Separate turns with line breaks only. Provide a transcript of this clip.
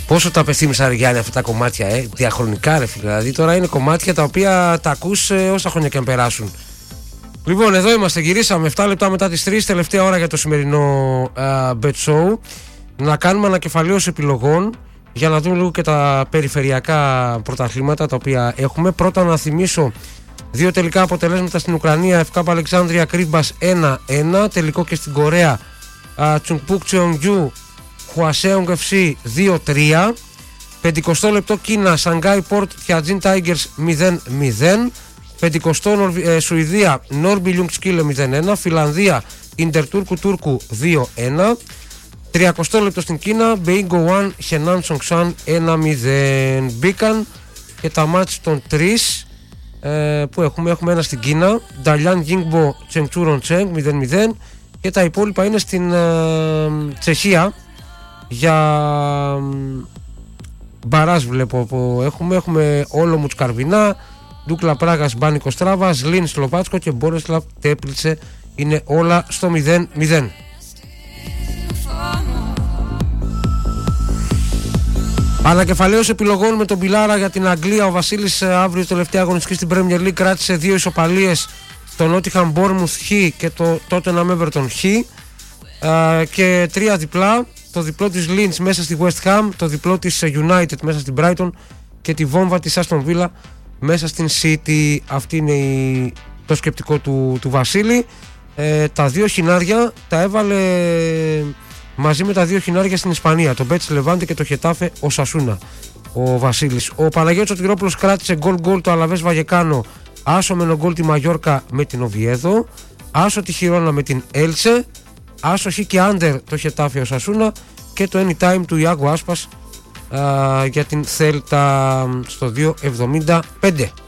Πόσο τα απευθύμισα, ρε Γιάννη, αυτά τα κομμάτια, διαχρονικά, ρε φίλε. Δηλαδή τώρα είναι κομμάτια τα οποία τα ακούς όσα χρόνια και αν περάσουν. Λοιπόν, εδώ είμαστε, γυρίσαμε 7 λεπτά μετά τις 3, τελευταία ώρα για το σημερινό Bet Show. Να κάνουμε ανακεφαλαίωση επιλογών για να δούμε λίγο και τα περιφερειακά πρωταθλήματα τα οποία έχουμε. Πρώτα να θυμίσω 2 τελικά αποτελέσματα στην Ουκρανία, FK Αλεξάνδρεια Κρίσμπας 1-1, τελικό και στην Κορέα Τσουγκπούκ Τσεονγκιού Χουασέονγκ FC 2-3, 50 λεπτό Κίνα Σανγκάι Πόρτ Τιατζίν Τάιγκερς 0-0, 50 Σουηδία Νόρμπι Λιουγκσκίλε 0-1, Φιλανδία Ιντερ Τούρκου Τούρκου 2-1, 30 λεπτό στην Κίνα Μπέιγκο Ουάν Χενάν Σονγκσάν 1-0. Μπήκαν και τα μάτς των 3 που έχουμε ένα στην Κίνα, Νταλιάν Γίνγκμπο Τσενγκτσούρον Τσέγκ 0-0, και τα υπόλοιπα είναι στην Τσεχία για μπαράζ βλέπω που έχουμε Όλομουτς Καρβινά, Ντούκλα Πράγας Μπάνικο Στράβας, Λίν Σλοβάτσκο και Μπόρεσλαβ Τέπλιτσε, είναι όλα στο 0-0. Ανακεφαλαίωση επιλογών με τον Πιλάρα για την Αγγλία. Ο Βασίλης αύριο τελευταία αγωνιστική στην Premier League κράτησε 2 ισοπαλίες, το Nottingham Bournemouth Χ και το Tottenham Everton Χ, και 3 διπλά, το διπλό της Leeds μέσα στη West Ham, το διπλό της United μέσα στην Brighton και τη βόμβα της Aston Villa μέσα στην City. Αυτή είναι το σκεπτικό του Βασίλη. Τα 2 χινάρια τα έβαλε μαζί με τα 2 χινάρια στην Ισπανία, το Μπέτς Λεβάντε και το Χετάφε Οσασούνα, ο Βασίλης. Ο Παναγιώτης ο Τυρόπουλος κράτησε γκολ το Αλαβές Βαγεκάνο, άσο με γκολ τη Μαγιόρκα με την Οβιέδο, άσο τη Χιρόνα με την Έλσε, άσο Χ και άντερ το Χετάφε Οσασούνα και το Anytime του Ιάγκο Άσπας για την Θέλτα στο 2.75.